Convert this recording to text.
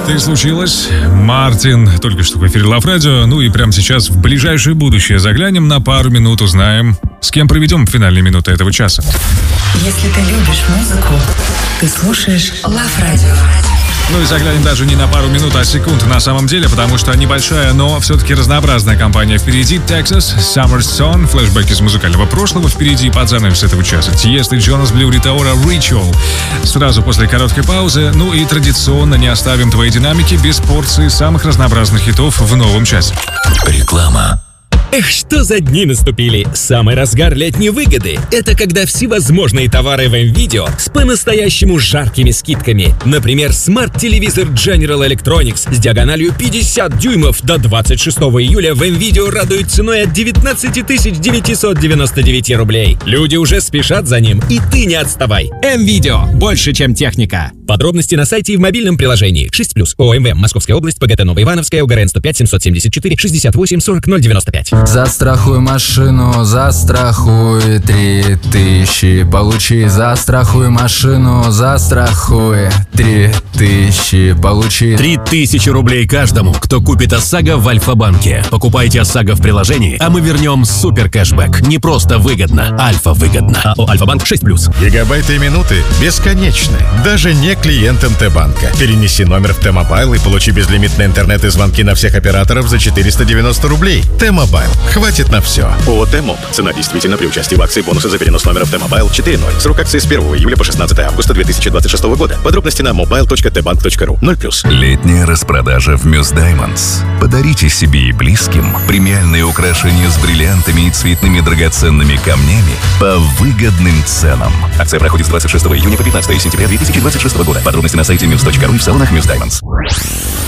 И случилось. Мартин только что в эфире Love Radio. Ну и прямо сейчас в ближайшее будущее заглянем, на пару минут узнаем, с кем проведем финальные минуты этого часа. Если ты любишь музыку, ты слушаешь Love Radio. Ну и заглянем даже не на пару минут, а секунд на самом деле, потому что небольшая, но все-таки разнообразная компания впереди. Texas, Summer Song, флешбэк из музыкального прошлого впереди под занавес этого часа. Тиеста, Джонас, Блю, Рита Ора, Ritual. Сразу после короткой паузы. Ну и традиционно не оставим твои динамики без порции самых разнообразных хитов в новом часе. Реклама. Эх, что за дни наступили! Самый разгар летней выгоды – это когда всевозможные товары в МВидео с по-настоящему жаркими скидками. Например, смарт-телевизор General Electronics с диагональю 50 дюймов до 26 июля в МВидео радует ценой от 19 999 рублей. Люди уже спешат за ним, и ты не отставай. МВидео – больше, чем техника. Подробности на сайте и в мобильном приложении. 6+. ОМВ. Московская область. ПГТ Новоивановская. УГРН 105 774 68 40 095. Застрахуй машину, застрахуй 3000. Получи, застрахуй машину, застрахуй 3000. Получи 3000 рублей каждому, кто купит ОСАГО в Альфа-банке. Покупайте ОСАГО в приложении, а мы вернем супер кэшбэк. Не просто выгодно, Альфа-выгодно. АО Альфа-банк 6+. Гигабайты и минуты бесконечны. Даже не клиентам Т-банка. Перенеси номер в Т-мобайл и получи безлимитный интернет и звонки на всех операторов за 490 рублей. Т-мобайл. Хватит на все. ООО «Т-моб». Цена действительно при участии в акции бонуса за перенос номера в Т-мобайл 4.0. Срок акции с 1 июля по 16 августа 2026 года. Подробности на mobile.tbank.ru. 0+. Летняя распродажа в Muse Diamonds. Подарите себе и близким премиальные украшения с бриллиантами и цветными драгоценными камнями по выгодным ценам. Акция проходит с 26 июня по 15 сентября 2026 года. Подробности на сайте muse.ru и в салонах Muse Diamonds.